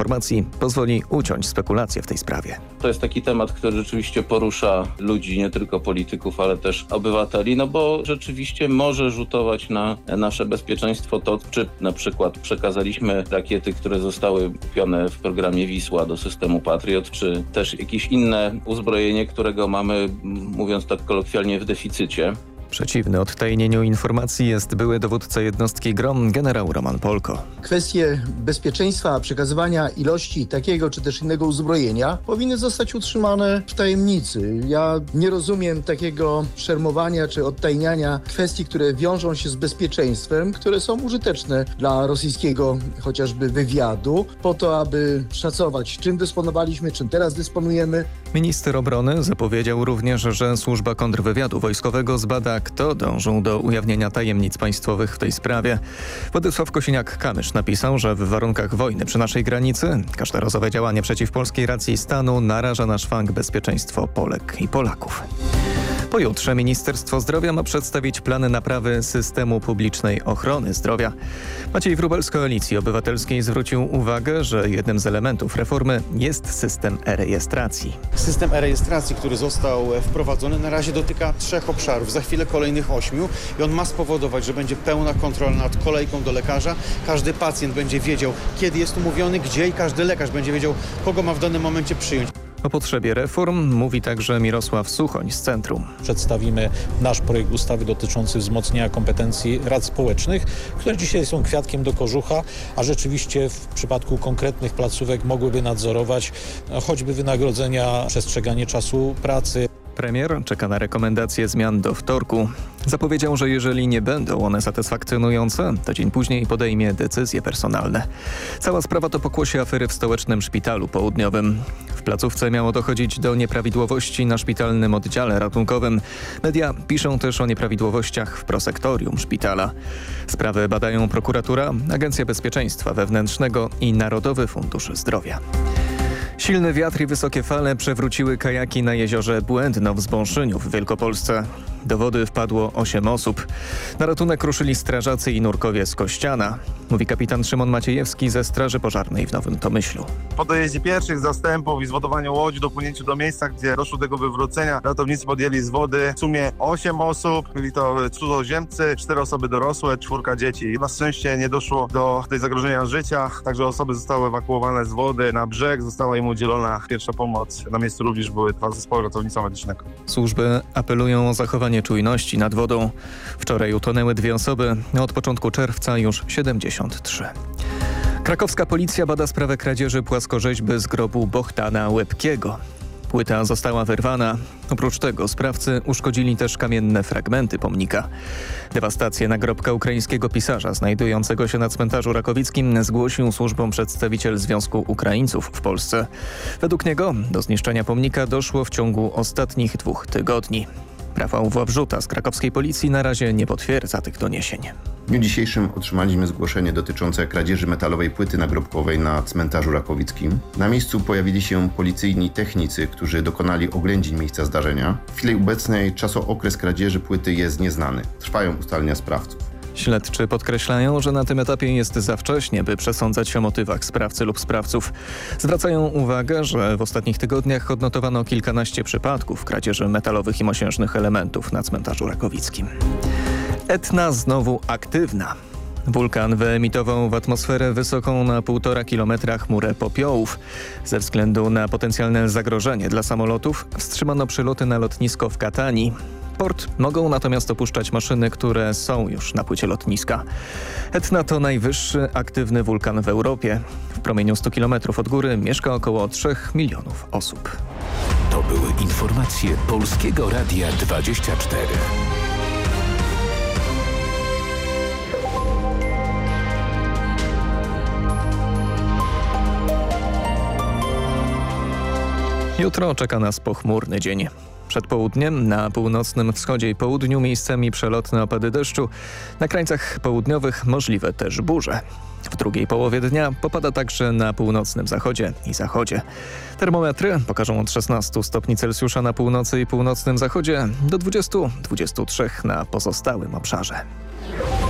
informacji pozwoli uciąć spekulacje w tej sprawie. To jest taki temat, który rzeczywiście porusza ludzi, nie tylko polityków, ale też obywateli, no bo rzeczywiście może rzutować na nasze bezpieczeństwo to, czy na przykład przekazaliśmy rakiety, które zostały kupione w programie Wisła do systemu Patriot, czy też jakieś inne uzbrojenie, którego mamy, mówiąc tak kolokwialnie, w deficycie. Przeciwny odtajnieniu informacji jest były dowódca jednostki GROM generał Roman Polko. Kwestie bezpieczeństwa przekazywania ilości takiego czy też innego uzbrojenia powinny zostać utrzymane w tajemnicy. Ja nie rozumiem takiego szermowania czy odtajniania kwestii, które wiążą się z bezpieczeństwem, które są użyteczne dla rosyjskiego chociażby wywiadu, po to, aby szacować, czym dysponowaliśmy, czym teraz dysponujemy. Minister obrony zapowiedział również, że służba kontrwywiadu wojskowego zbada, kto dążył do ujawnienia tajemnic państwowych w tej sprawie. Władysław Kosiniak-Kamysz napisał, że w warunkach wojny przy naszej granicy każdorazowe działanie przeciw polskiej racji stanu naraża na szwank bezpieczeństwo Polek i Polaków. Pojutrze Ministerstwo Zdrowia ma przedstawić plany naprawy systemu publicznej ochrony zdrowia. Maciej Wróbel z Koalicji Obywatelskiej zwrócił uwagę, że jednym z elementów reformy jest system e-rejestracji. System e-rejestracji, który został wprowadzony, na razie dotyka 3 obszarów, za chwilę kolejnych 8 i on ma spowodować, że będzie pełna kontrola nad kolejką do lekarza. Każdy pacjent będzie wiedział, kiedy jest umówiony, gdzie i każdy lekarz będzie wiedział, kogo ma w danym momencie przyjąć. O potrzebie reform mówi także Mirosław Suchoń z Centrum. Przedstawimy nasz projekt ustawy dotyczący wzmocnienia kompetencji rad społecznych, które dzisiaj są kwiatkiem do kożucha, a rzeczywiście w przypadku konkretnych placówek mogłyby nadzorować choćby wynagrodzenia, przestrzeganie czasu pracy. Premier czeka na rekomendacje zmian do wtorku. Zapowiedział, że jeżeli nie będą one satysfakcjonujące, to dzień później podejmie decyzje personalne. Cała sprawa to pokłosie afery w Stołecznym Szpitalu Południowym. W placówce miało dochodzić do nieprawidłowości na szpitalnym oddziale ratunkowym. Media piszą też o nieprawidłowościach w prosektorium szpitala. Sprawę badają prokuratura, Agencja Bezpieczeństwa Wewnętrznego i Narodowy Fundusz Zdrowia. Silny wiatr i wysokie fale przewróciły kajaki na jeziorze Błędno w Zbąszyniu w Wielkopolsce. Do wody wpadło 8 osób. Na ratunek ruszyli strażacy i nurkowie z Kościana, mówi kapitan Szymon Maciejewski ze Straży Pożarnej w Nowym Tomyślu. Po dojeździe pierwszych zastępów i zwodowaniu łodzi, dopłynięciu do miejsca, gdzie doszło do tego wywrócenia, ratownicy podjęli z wody w sumie 8 osób. Byli to cudzoziemcy, 4 osoby dorosłe, 4 dzieci. Na szczęście nie doszło do tej zagrożenia życia, także osoby zostały ewakuowane z wody na brzeg, została im udzielona pierwsza pomoc. Na miejscu również były 2 zespoły ratownictwa medycznego. Służby apelują o zachowanie czujności nad wodą. Wczoraj utonęły 2 osoby, a od początku czerwca już 73. Krakowska policja bada sprawę kradzieży płaskorzeźby z grobu Bohtana Łebkiego. Płyta została wyrwana. Oprócz tego sprawcy uszkodzili też kamienne fragmenty pomnika. Dewastację nagrobka ukraińskiego pisarza znajdującego się na cmentarzu rakowickim zgłosił służbom przedstawiciel Związku Ukraińców w Polsce. Według niego do zniszczenia pomnika doszło w ciągu ostatnich 2 tygodni. Rafał Wławrzuta z krakowskiej policji na razie nie potwierdza tych doniesień. W dniu dzisiejszym otrzymaliśmy zgłoszenie dotyczące kradzieży metalowej płyty nagrobkowej na cmentarzu rakowickim. Na miejscu pojawili się policyjni technicy, którzy dokonali oględzin miejsca zdarzenia. W chwili obecnej czasokres kradzieży płyty jest nieznany. Trwają ustalenia sprawców. Śledczy podkreślają, że na tym etapie jest za wcześnie, by przesądzać o motywach sprawcy lub sprawców. Zwracają uwagę, że w ostatnich tygodniach odnotowano kilkanaście przypadków kradzieży metalowych i mosiężnych elementów na cmentarzu rakowickim. Etna znowu aktywna. Wulkan wyemitował w atmosferę wysoką na 1,5 kilometra chmurę popiołów. Ze względu na potencjalne zagrożenie dla samolotów wstrzymano przyloty na lotnisko w Katanii. Port mogą natomiast opuszczać maszyny, które są już na płycie lotniska. Etna to najwyższy aktywny wulkan w Europie. W promieniu 100 km od góry mieszka około 3 milionów osób. To były informacje Polskiego Radia 24. Jutro czeka nas pochmurny dzień. Przed południem na północnym wschodzie i południu miejscami przelotne opady deszczu. Na krańcach południowych możliwe też burze. W drugiej połowie dnia popada także na północnym zachodzie i zachodzie. Termometry pokażą od 16 stopni Celsjusza na północy i północnym zachodzie do 20-23 na pozostałym obszarze.